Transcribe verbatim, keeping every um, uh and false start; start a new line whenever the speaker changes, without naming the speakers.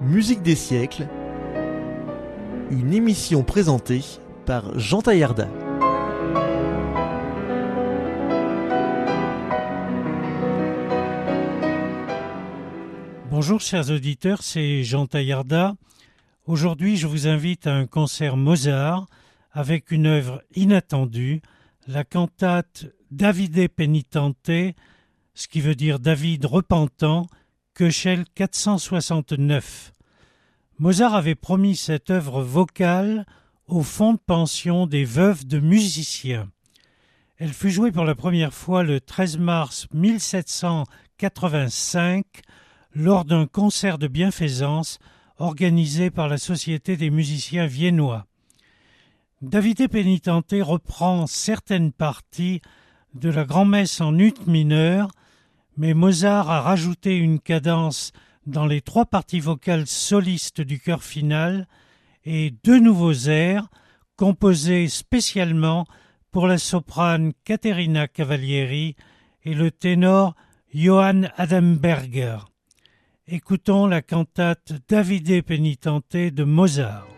Musique des siècles, une émission présentée par Jean Taillarda.
Bonjour chers auditeurs, c'est Jean Taillarda. Aujourd'hui, je vous invite à un concert Mozart avec une œuvre inattendue, la cantate Davide Penitente, ce qui veut dire David repentant, Köchel quatre cent soixante-neuf. Mozart avait promis cette œuvre vocale au fonds de pension des veuves de musiciens. Elle fut jouée pour la première fois le treize mars mille sept cent quatre-vingt-cinq lors d'un concert de bienfaisance organisé par la Société des musiciens viennois. Davide Penitente reprend certaines parties de la grand-messe en ut mineur, mais Mozart a rajouté une cadence dans les trois parties vocales solistes du chœur final et deux nouveaux airs composés spécialement pour la soprane Caterina Cavalieri et le ténor Johann Adamberger. Écoutons la cantate Davide Penitente de Mozart.